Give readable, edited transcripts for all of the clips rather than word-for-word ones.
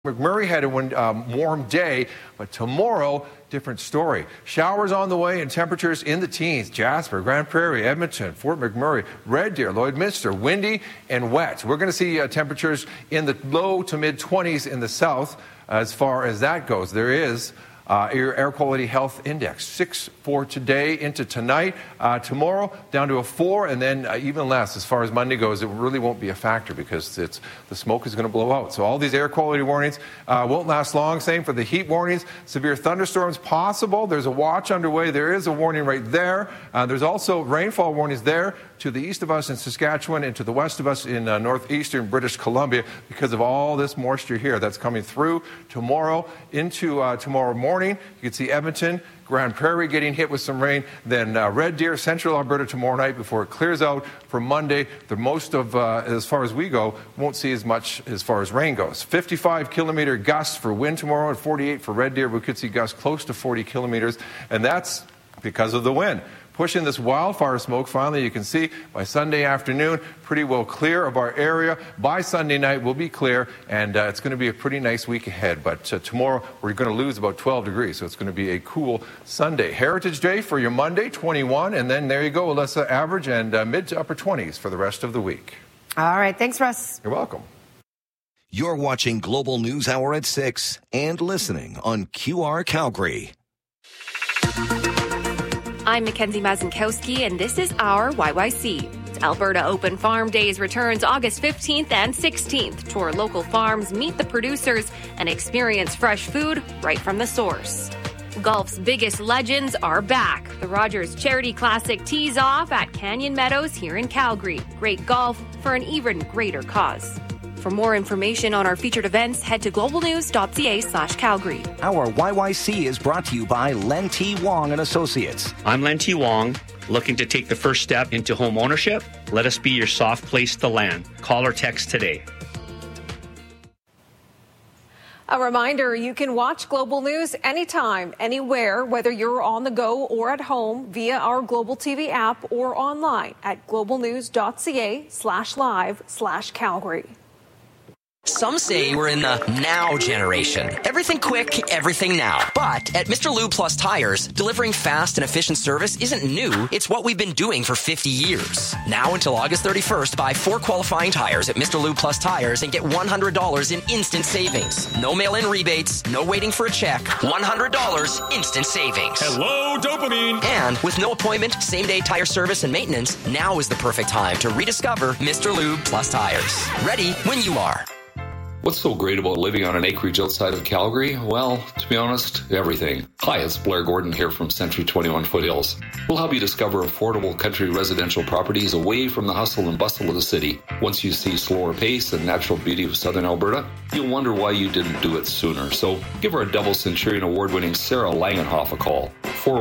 McMurray had a warm day, but tomorrow, different story. Showers on the way and temperatures in the teens. Jasper, Grand Prairie, Edmonton, Fort McMurray, Red Deer, Lloydminster, windy and wet. We're going to see temperatures in the low to mid-20s in the south as far as that goes. There is air quality health index, 6 for today into tonight. Tomorrow, down to a 4, and then even less as far as Monday goes. It really won't be a factor because the smoke is going to blow out. So all these air quality warnings won't last long. Same for the heat warnings. Severe thunderstorms possible. There's a watch underway. There is a warning right there. There's also rainfall warnings there to the east of us in Saskatchewan and to the west of us in northeastern British Columbia because of all this moisture here that's coming through tomorrow into tomorrow morning. You can see Edmonton, Grand Prairie getting hit with some rain, then Red Deer, central Alberta tomorrow night before it clears out for Monday. The most of, as far as we go, won't see as much as far as rain goes. 55-kilometer gusts for wind tomorrow and 48 for Red Deer. We could see gusts close to 40 kilometers, and that's because of the wind. Pushing this wildfire smoke, finally, you can see by Sunday afternoon, pretty well clear of our area. By Sunday night, we'll be clear, and it's going to be a pretty nice week ahead. But tomorrow, we're going to lose about 12 degrees, so it's going to be a cool Sunday. Heritage Day for your Monday, 21, and then there you go, Alyssa, average and mid to upper 20s for the rest of the week. All right, thanks, Russ. You're welcome. You're watching Global News Hour at 6 and listening on QR Calgary. I'm Mackenzie Mazinkowski, and this is our YYC. Alberta Open Farm Days returns August 15th and 16th. Tour local farms, meet the producers, and experience fresh food right from the source. Golf's biggest legends are back. The Rogers Charity Classic tees off at Canyon Meadows here in Calgary. Great golf for an even greater cause. For more information on our featured events, head to globalnews.ca/Calgary. Our YYC is brought to you by Len T. Wong and Associates. I'm Len T. Wong, looking to take the first step into home ownership. Let us be your soft place to land. Call or text today. A reminder, you can watch Global News anytime, anywhere, whether you're on the go or at home via our Global TV app or online at globalnews.ca/live/Calgary. Some say we're in the now generation. Everything quick, everything now. But at Mr. Lube Plus Tires, delivering fast and efficient service isn't new. It's what we've been doing for 50 years. Now until August 31st, buy 4 qualifying tires at Mr. Lube Plus Tires and get $100 in instant savings. No mail-in rebates, no waiting for a check. $100 instant savings. Hello, dopamine! And with no appointment, same-day tire service and maintenance, now is the perfect time to rediscover Mr. Lube Plus Tires. Ready when you are. What's so great about living on an acreage outside of Calgary? Well, to be honest, everything. Hi, it's Blair Gordon here from Century 21 Foothills. We'll help you discover affordable country residential properties away from the hustle and bustle of the city. Once you see slower pace and natural beauty of southern Alberta, you'll wonder why you didn't do it sooner. So give our double Centurion Award-winning Sarah Langenhoff a call,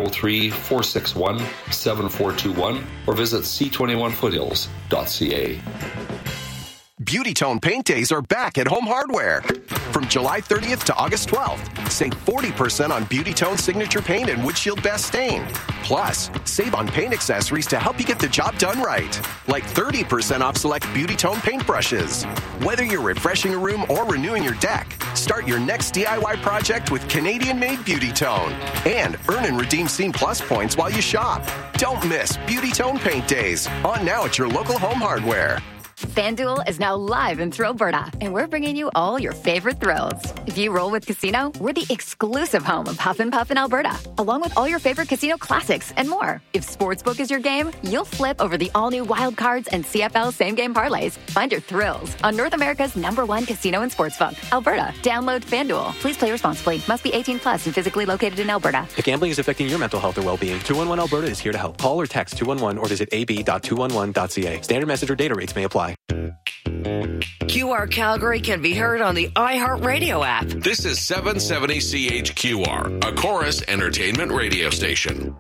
403-461-7421, or visit c21foothills.ca. Beauty Tone Paint Days are back at Home Hardware. From July 30th to August 12th, save 40% on Beauty Tone Signature Paint and Windshield Best Stain. Plus, save on paint accessories to help you get the job done right, like 30% off select Beauty Tone paintbrushes. Whether you're refreshing a room or renewing your deck, start your next DIY project with Canadian-made Beauty Tone. And earn and redeem Scene Plus points while you shop. Don't miss Beauty Tone Paint Days, on now at your local Home Hardware. FanDuel is now live in Thrill Alberta, and we're bringing you all your favorite thrills. If you roll with Casino, we're the exclusive home of Huff and Puff in Alberta, along with all your favorite casino classics and more. If Sportsbook is your game, you'll flip over the all-new Wild Cards and CFL same-game parlays. Find your thrills on North America's #1 casino and sportsbook, Alberta. Download FanDuel. Please play responsibly. Must be 18 plus and physically located in Alberta. If gambling is affecting your mental health or well-being, 211 Alberta is here to help. Call or text 211 or visit ab.211.ca. Standard message or data rates may apply. QR Calgary can be heard on the iHeartRadio app. This is 770 CHQR, a Chorus Entertainment radio station.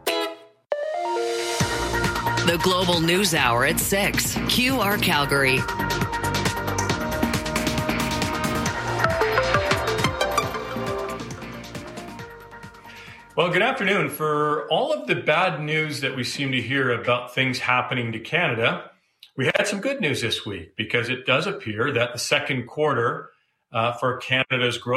The Global News Hour at 6. QR Calgary. Well, good afternoon. For all of the bad news that we seem to hear about things happening to Canada, we had some good news this week because it does appear that the second quarter for Canada's growth